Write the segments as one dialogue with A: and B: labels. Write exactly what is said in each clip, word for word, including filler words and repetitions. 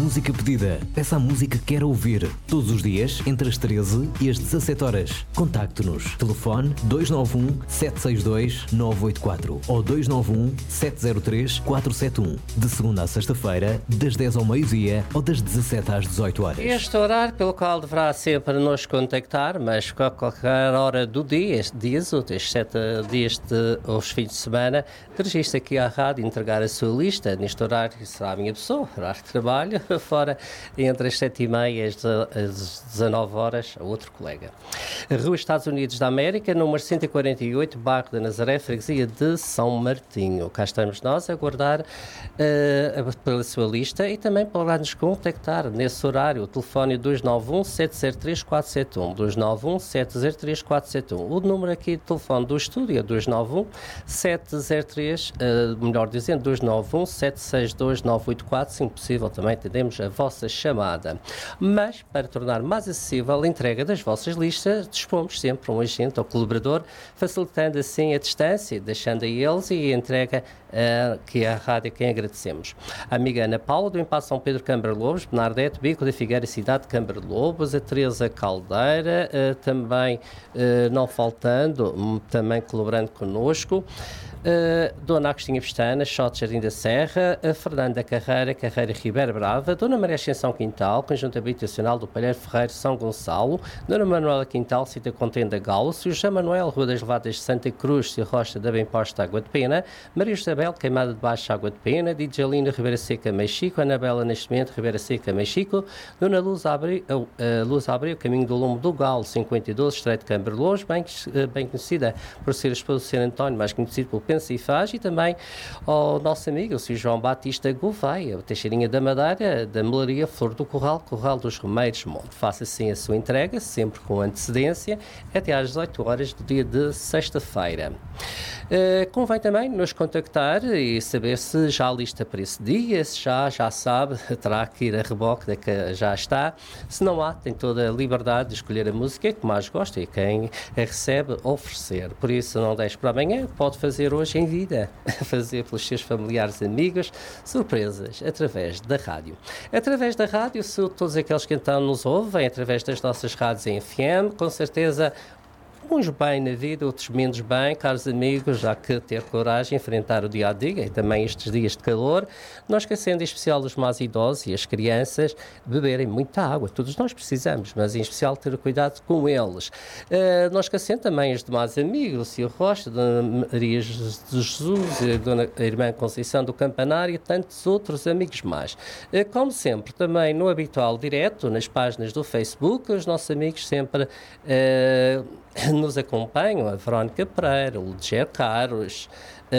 A: Música Pedida. Peça a música que quer ouvir. Todos os dias, entre as treze e as dezassete horas. Contacte-nos. Telefone dois nove um, sete seis dois, nove oito quatro ou dois nove um, sete zero três, quatro sete um. De segunda a sexta-feira, das dez ao meio-dia ou das dezassete às dezoito horas.
B: Este horário pelo qual deverá sempre nos contactar, mas a qualquer hora do dia, dias úteis, sete dias de, aos fins de semana, registre aqui à rádio entregar a sua lista. Neste horário será a minha pessoa, horário de trabalho, fora entre as sete e meia e as dezanove horas, a outro colega. Rua Estados Unidos da América, número cento e quarenta e oito, bairro da Nazaré, freguesia de São Martinho. Cá estamos nós a aguardar uh, pela sua lista e também para nos contactar nesse horário. O telefone dois nove um, sete zero três, quatro sete um, dois nove um, sete zero três, quatro sete um. O número aqui de telefone do estúdio é dois nove um, sete zero três, uh, melhor dizendo, dois nove um, sete seis dois, nove oito quatro. Se impossível, também atendemos a vossa chamada. Mas, para tornar mais acessível a entrega das vossas listas, dispomos sempre um agente ou colaborador, facilitando assim a distância, deixando a eles e a entrega uh, que é a rádio a quem agradecemos. A amiga Ana Paula, do Impasse São Pedro Câmara Lobos, Bernardete, Bico da Figueira, cidade de Câmara Lobos, a Teresa Caldeira, uh, também uh, não faltando, um, também colaborando connosco. Uh, Dona Agostinha Pestana, Xote Jardim da Serra, a Fernanda Carreira, Carreira Ribeira Brava, Dona Maria Ascensão Quintal, Conjunto Habitacional do Palheiro Ferreiro, São Gonçalo, Dona Manuela Quintal, Cita Contenda Galo, Sr. José Manuel, Rua das Levadas de Santa Cruz, Sr. Rocha da Bem-Posta, Água de Pena, Maria Isabel, Queimada de Baixo, Água de Pena, Djalina, Ribeira Seca, Mexico, Anabela Nascimento, Ribeira Seca, Mexico, Dona Luz Abreu, uh, uh, Luz Abreu, Caminho do Lombo do Galo, cinquenta e doze, Estreito de Câmara Lobos, bem, uh, bem conhecida por ser a esposa do senhor António, mais conhecido pelo Pensa e Faz, e também ao nosso amigo, o senhor João Batista Gouveia, o Teixeirinha da Madeira, da Melaria Flor do Corral, Corral dos Remeiros Monte. Faça assim a sua entrega, sempre com antecedência, até às dezoito horas do dia de sexta-feira. Uh, convém também nos contactar e saber se já há lista para esse dia, se já, já sabe, terá que ir a reboque da que já está. Se não há, tem toda a liberdade de escolher a música que mais gosta e quem a recebe oferecer. Por isso, não deixe para amanhã, pode fazer hoje em vida, fazer pelos seus familiares e amigos surpresas através da rádio. Através da rádio, se todos aqueles que então nos ouvem, através das nossas rádios em F M, com certeza uns bem na vida, outros menos bem, caros amigos, há que ter coragem, enfrentar o dia a dia e também estes dias de calor, não esquecendo em especial os mais idosos e as crianças beberem muita água. Todos nós precisamos, mas em especial ter cuidado com eles. Uh, não esquecendo também os demais amigos, o senhor Rocha, Dona Maria de Jesus, a Dona a Irmã Conceição do Campanário e tantos outros amigos mais. Uh, como sempre, também no habitual direto, nas páginas do Facebook, os nossos amigos sempre uh, nos acompanham, a Verónica Pereira, o Liger Carlos,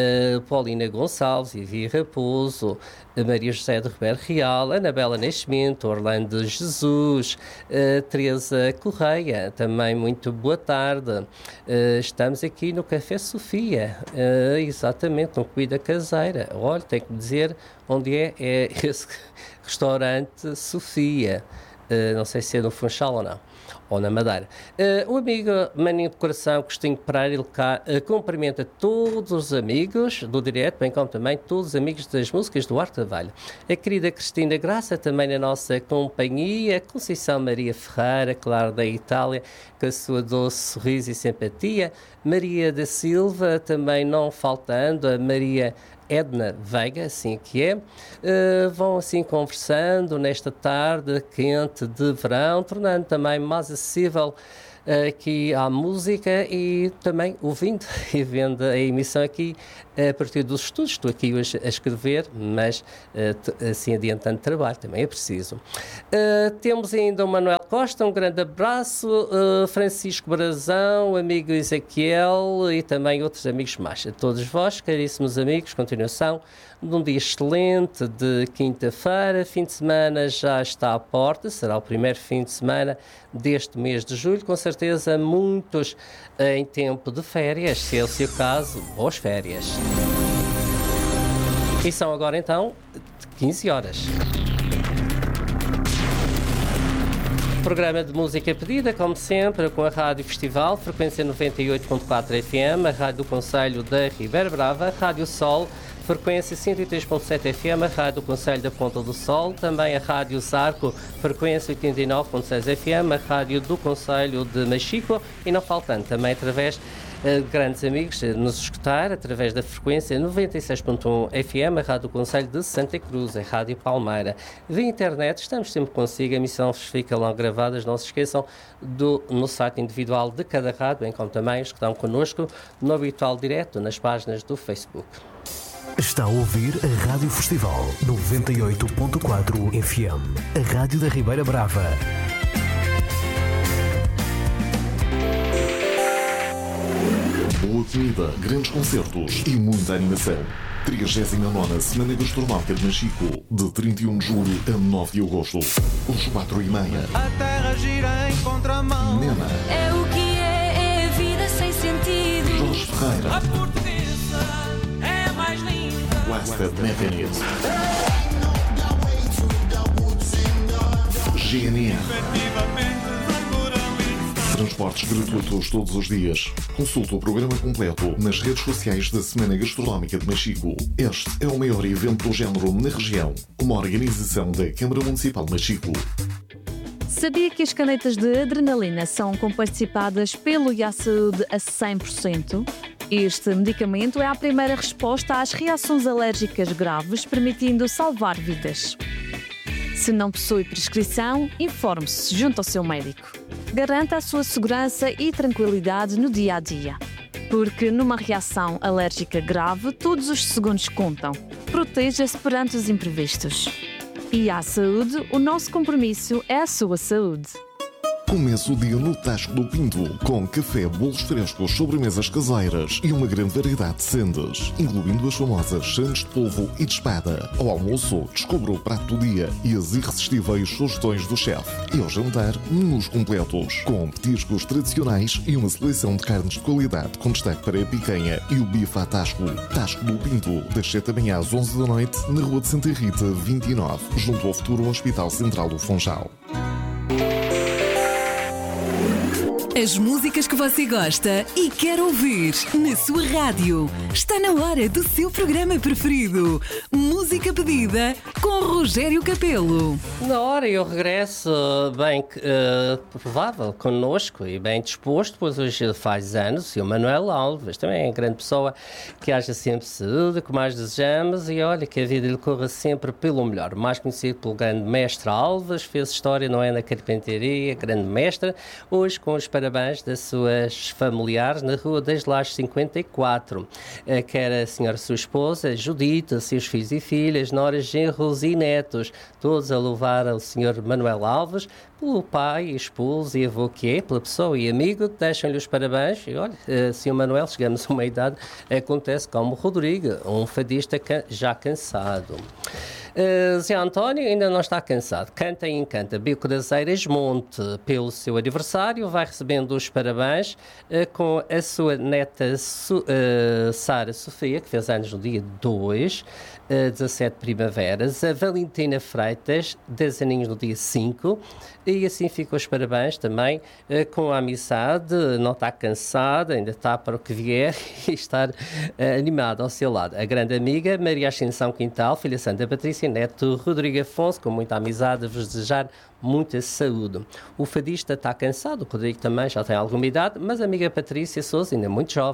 B: a Paulina Gonçalves, Ivy Raposo, a Maria José de Ribeiro Real, a Anabela Nascimento, Orlando Jesus, a Teresa Correia, também muito boa tarde. Estamos aqui no Café Sofia, exatamente, no Comida Caseira. Olha, tenho que dizer onde é, é esse restaurante Sofia. Não sei se é no Funchal ou não, ou na Madeira. Uh, o amigo Maninho de Coração, Costinho Pereira, ele cá, uh, cumprimenta todos os amigos do direto, bem como também todos os amigos das músicas do Arte da Valha. A querida Cristina Graça, também na nossa companhia, Conceição Maria Ferreira, claro, da Itália, com a sua doce sorriso e simpatia, Maria da Silva, também não faltando, a Maria Edna Veiga, assim que é, uh, vão assim conversando nesta tarde quente de verão, tornando também mais acessível uh, aqui à música e também ouvindo e vendo a emissão aqui a partir dos estudos. Estou aqui hoje a escrever, mas uh, assim adiantando trabalho, também é preciso. Uh, temos ainda o Manuel Costa, um grande abraço, uh, Francisco Brazão, amigo Ezequiel e também outros amigos mais. A todos vós, caríssimos amigos, continuação de um dia excelente de quinta-feira, fim de semana já está à porta, será o primeiro fim de semana deste mês de julho, com certeza muitos em tempo de férias, se esse é o caso, boas férias. E são agora então quinze horas. Programa de música pedida, como sempre, com a Rádio Festival, frequência noventa e oito ponto quatro F M, a Rádio do Concelho da Ribeira Brava, a Rádio Sol, frequência cento e três ponto sete F M, a Rádio Conselho da Ponta do Sol, também a Rádio Zarco, frequência oitenta e nove ponto seis F M, a Rádio do Conselho de Machico e não faltando também através de grandes amigos nos escutar através da frequência noventa e seis ponto um F M, a Rádio Conselho de Santa Cruz, a Rádio Palmeira. Via internet, estamos sempre consigo, a emissão fica logo gravadas, não se esqueçam do, no site individual de cada rádio, bem como também os que estão connosco no habitual direto nas páginas do Facebook.
A: Está a ouvir a Rádio Festival noventa e oito ponto quatro F M, a Rádio da Ribeira Brava.
C: Boa comida, grandes concertos e muita animação. trigésima nona Semana Gastronómica de Machico, de trinta e um de julho a nove de agosto, às quatro e meia.
D: A terra gira em contramão.
C: Nena.
E: É o que é, é a vida sem sentido.
C: Jorge Ferreira.
D: A portuguesa é mais linda.
C: Blasted Mechanism. G N R. Transportes gratuitos todos os dias. Consulte o programa completo nas redes sociais da Semana Gastronómica de Machico. Este é o maior evento do género na região. Uma organização da Câmara Municipal de Machico.
F: Sabia que as canetas de adrenalina são comparticipadas pelo I A Saúde a cem por cento? Este medicamento é a primeira resposta às reações alérgicas graves, permitindo salvar vidas. Se não possui prescrição, informe-se junto ao seu médico. Garanta a sua segurança e tranquilidade no dia a dia. Porque numa reação alérgica grave, todos os segundos contam. Proteja-se perante os imprevistos. I A Saúde, o nosso compromisso é a sua saúde.
C: Começa o dia no Tasco do Pinto, com café, bolos frescos, sobremesas caseiras e uma grande variedade de sendas, incluindo as famosas sandes de polvo e de espada. Ao almoço, descubra o prato do dia e as irresistíveis sugestões do chefe. E ao jantar, menus completos, com petiscos tradicionais e uma seleção de carnes de qualidade, com destaque para a picanha e o bife à Tasco. Tasco do Pinto, das sete da manhã às onze da noite, na Rua de Santa Rita, vinte e nove, junto ao futuro Hospital Central do Funchal.
G: As músicas que você gosta e quer ouvir na sua rádio. Está na hora do seu programa preferido. Música pedida com Rogério Capelo.
B: Na hora eu regresso bem uh, provável connosco e bem disposto, pois hoje faz anos, e o Manuel Alves também é grande pessoa, que haja sempre saúde, que mais desejamos, e olha, que a vida lhe corra sempre pelo melhor. Mais conhecido pelo grande mestre Alves, fez história, não é, na carpintaria, grande mestre, hoje com os parabéns das suas familiares na Rua das Lajes cinquenta e quatro. Quer a senhora sua esposa, Judita, seus filhos e filhas, noras, genros e netos, todos a louvar ao senhor Manuel Alves, pelo pai, esposo e avô que é, pela pessoa e amigo, deixam-lhe os parabéns. E olha, senhor Manuel, chegamos a uma idade, acontece como Rodrigo, um fadista já cansado. Uh, Zé António ainda não está cansado. Canta e encanta. Bico das Eiras Monte, pelo seu aniversário, vai recebendo os parabéns uh, com a sua neta Su, uh, Sara Sofia, que fez anos no dia dois, uh, dezassete primaveras. A Valentina Freitas, dez aninhos no dia cinco. E assim ficam os parabéns também uh, com a amizade. Não está cansada, ainda está para o que vier e estar uh, animada ao seu lado. A grande amiga Maria Ascensão Quintal, filha Santa Patrícia, neto Rodrigo Afonso, com muita amizade, a vos desejar muita saúde. O fadista está cansado, o Rodrigo também já tem alguma idade, mas a amiga Patrícia Sousa, ainda muito jovem,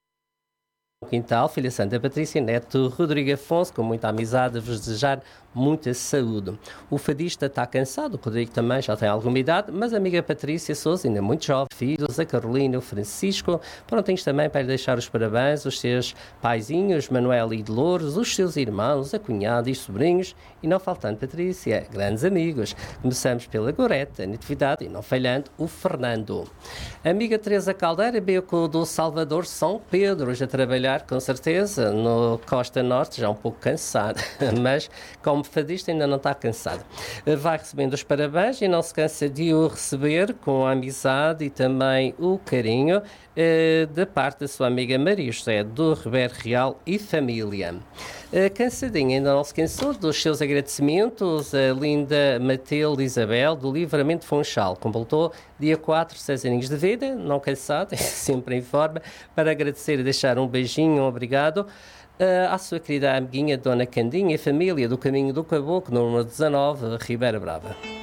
B: Quintal, filha Santa Patrícia, neto Rodrigo Afonso, com muita amizade, a vos desejar muita saúde. O fadista está cansado, o Rodrigo também já tem alguma idade, mas a amiga Patrícia Sousa, ainda muito jovem, filhos, a Carolina, o Francisco, prontinhos também para lhe deixar os parabéns, os seus paizinhos, Manuel e Dolores, os seus irmãos, a cunhada e sobrinhos, e não faltando Patrícia, grandes amigos. Começamos pela Gorete, a Natividade, e não falhando o Fernando. A amiga Teresa Caldeira, beco do Salvador São Pedro, hoje a trabalhar, com certeza, no Costa Norte, já um pouco cansada, mas como fadista ainda não está cansado. Vai recebendo os parabéns e não se cansa de o receber com a amizade e também o carinho eh, da parte da sua amiga Maria José do Ribeiro Real e família. Uh, cansadinha, ainda não se cansou dos seus agradecimentos a linda Matilde Isabel do Livramento Funchal. Completou dia quatro, seis aninhos de vida, não cansado, sempre em forma, para agradecer e deixar um beijinho, um obrigado Uh, à sua querida amiguinha Dona Candinha e família do Caminho do Caboclo, número dezanove, Ribeira Brava.